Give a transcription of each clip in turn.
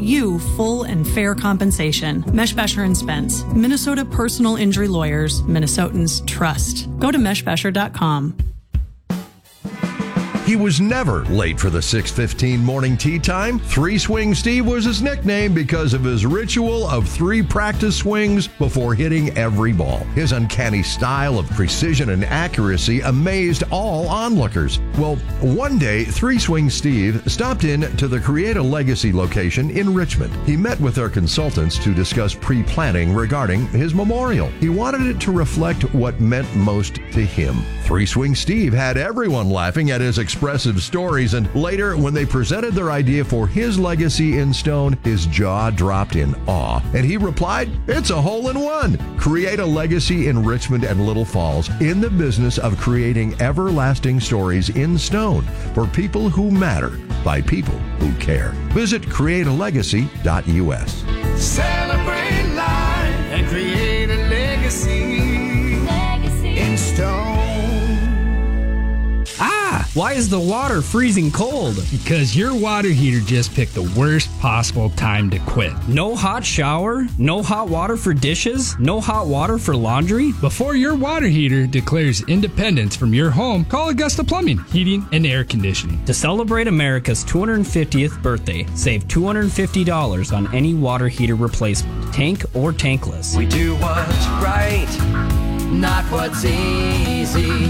you full and fair compensation. Meshbesher and Spence, Minnesota personal injury lawyers, Minnesotans trust. Go to meshbesher.com. He was never late for the 6:15 morning tea time. Three Swing Steve was his nickname because of his ritual of 3 practice swings before hitting every ball. His uncanny style of precision and accuracy amazed all onlookers. Well, one day, Three Swing Steve stopped in to the Create a Legacy location in Richmond. He met with their consultants to discuss pre-planning regarding his memorial. He wanted it to reflect what meant most to him. Three Swing Steve had everyone laughing at his expressive stories, and later, when they presented their idea for his legacy in stone, his jaw dropped in awe, and he replied, "It's a hole-in-one. Create a Legacy in Richmond and Little Falls, in the business of creating everlasting stories in stone for people who matter by people who care." Visit createalegacy.us. Celebrate life and create a legacy in stone. Why is the water freezing cold? Because your water heater just picked the worst possible time to quit. No hot shower? No hot water for dishes? No hot water for laundry? Before your water heater declares independence from your home, call Augusta Plumbing, Heating, and Air Conditioning. To celebrate America's 250th birthday, save $250 on any water heater replacement, tank or tankless. We do what's right, not what's easy.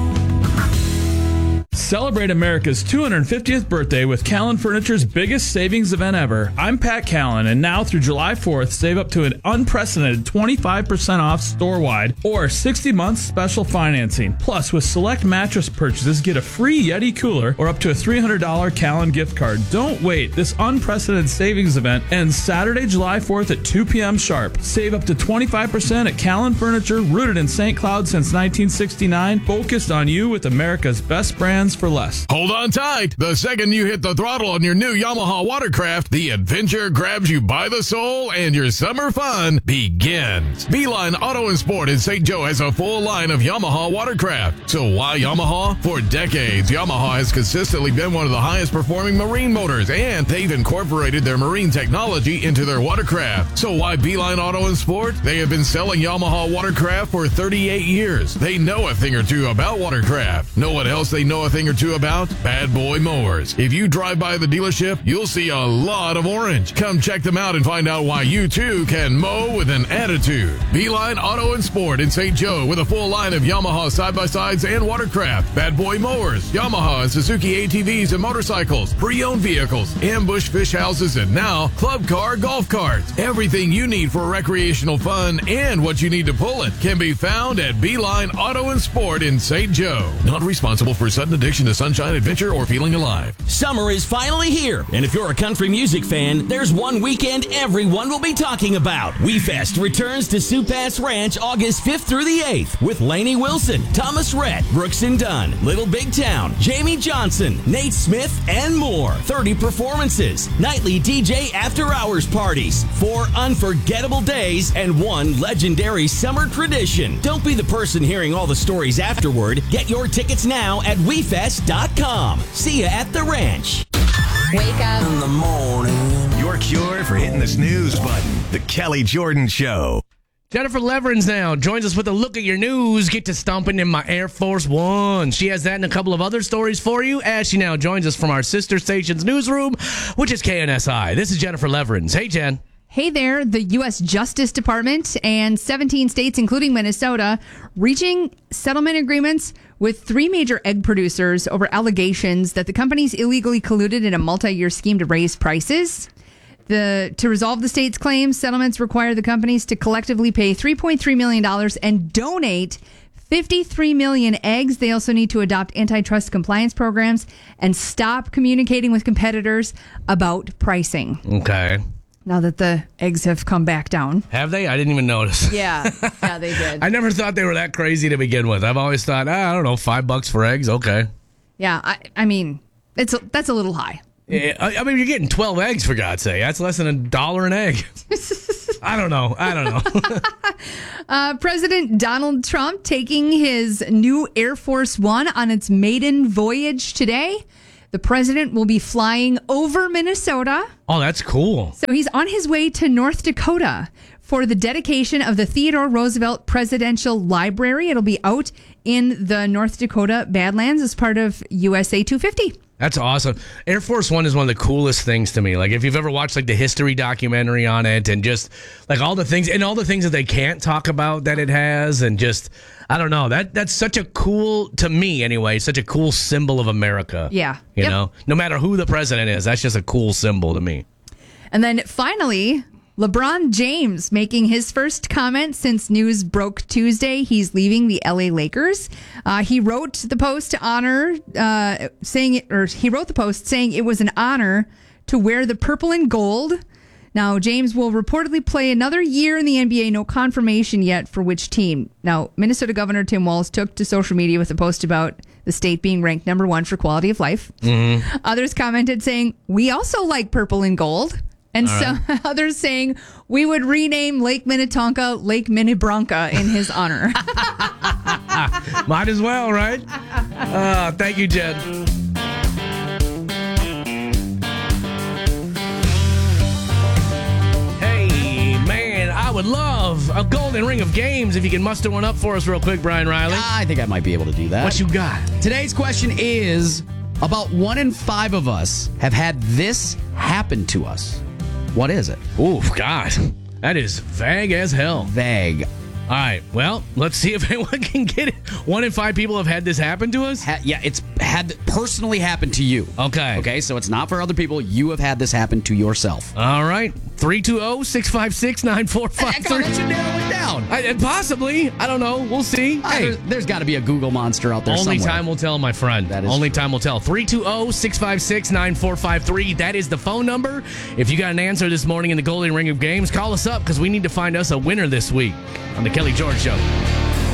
Celebrate America's 250th birthday with Callan Furniture's biggest savings event ever. I'm Pat Callan, and now through July 4th, save up to an unprecedented 25% off store-wide or 60 months special financing. Plus, with select mattress purchases, get a free Yeti cooler or up to a $300 Callan gift card. Don't wait. This unprecedented savings event ends Saturday, July 4th at 2 p.m. sharp. Save up to 25% at Callan Furniture, rooted in St. Cloud since 1969, focused on you with America's best brands for less. Hold on tight. The second you hit the throttle on your new Yamaha Watercraft, the adventure grabs you by the soul and your summer fun begins. Beeline Auto and Sport in St. Joe has a full line of Yamaha Watercraft. So why Yamaha? For decades, Yamaha has consistently been one of the highest performing marine motors, and they've incorporated their marine technology into their watercraft. So why Beeline Auto and Sport? They have been selling Yamaha Watercraft for 38 years. They know a thing or two about watercraft. Know what else they know a thing or two about? Bad Boy Mowers. If you drive by the dealership, you'll see a lot of orange. Come check them out and find out why you too can mow with an attitude. Beeline Auto and Sport in St. Joe with a full line of Yamaha side-by-sides and watercraft, Bad Boy Mowers, Yamaha and Suzuki ATVs and motorcycles, pre-owned vehicles, ambush fish houses, and now club car golf carts. Everything you need for recreational fun and what you need to pull it can be found at Beeline Auto and Sport in St. Joe. Not responsible for sudden addiction to sunshine, adventure, or feeling alive. Summer is finally here, and if you're a country music fan, there's one weekend everyone will be talking about. WeFest returns to Sioux Pass Ranch August 5th through the 8th with Lainey Wilson, Thomas Rhett, Brooks and Dunn, Little Big Town, Jamie Johnson, Nate Smith, and more. 30 performances, nightly DJ after-hours parties, 4 unforgettable days, and 1 legendary summer tradition. Don't be the person hearing all the stories afterward. Get your tickets now at WeFest.com. See ya at the ranch. Wake up In the morning. Your cure for hitting the snooze button. The Kelly Jordan Show. Jennifer Leverins now joins us with a look at your news. Get to stomping in my Air Force One. She has that and a couple of other stories for you as she now joins us from our sister station's newsroom, which is KNSI. This is Jennifer Leverins. Hey, Jen. Hey there, the U.S. Justice Department and 17 states, including Minnesota, reaching settlement agreements with 3 major egg producers over allegations that the companies illegally colluded in a multi-year scheme to raise prices. To resolve the state's claims, settlements require the companies to collectively pay $3.3 million and donate 53 million eggs. They also need to adopt antitrust compliance programs and stop communicating with competitors about pricing. Okay. Now that the eggs have come back down. Have they? I didn't even notice. Yeah, they did. I never thought they were that crazy to begin with. I've always thought, I don't know, $5 for eggs. Okay. Yeah, I mean, that's a little high. Yeah, I mean, you're getting 12 eggs, for God's sake. That's less than $1 an egg. I don't know. President Donald Trump taking his new Air Force One on its maiden voyage today. the president will be flying over Minnesota. Oh, that's cool. So he's on his way to North Dakota for the dedication of the Theodore Roosevelt Presidential Library. It'll be out in the North Dakota Badlands as part of USA 250. That's awesome. Air Force One is one of the coolest things to me. Like, if you've ever watched like the history documentary on it, and just like all the things that they can't talk about that it has, and just, I don't know, that's such a cool, to me anyway, such a cool symbol of America. Yeah. You know, no matter who the president is, that's just a cool symbol to me. And then finally, LeBron James making his first comment since news broke Tuesday. He's leaving the LA Lakers. He wrote the post saying it was an honor to wear the purple and gold. Now, James will reportedly play another year in the NBA. No confirmation yet for which team. Now, Minnesota Governor Tim Walz took to social media with a post about the state being ranked number 1 for quality of life. Mm-hmm. Others commented saying, "We also like purple and gold." And others saying, "We would rename Lake Minnetonka Lake Minnebranca in his honor." Might as well, right? Thank you, Jed. Hey, man, I would love a golden ring of games if you can muster one up for us real quick, Brian Riley. I think I might be able to do that. What you got? Today's question is, about 1 in 5 of us have had this happen to us. What is it? Oh, God. That is vague as hell. Vague. All right. Well, let's see if anyone can get it. 1 in 5 people have had this happen to us? Yeah, it's had personally happened to you. Okay. Okay, so it's not for other people. You have had this happen to yourself. All right. 320-656-9453. Come on, that should narrow it down. Possibly. I don't know. We'll see. Hey, there's got to be a Google monster out there Only somewhere. time will tell, my friend. That is Only true. time will tell. 320-656-9453. That is the phone number. If you got an answer this morning in the Golden Ring of Games, call us up because we need to find us a winner this week on the Kelly George Show.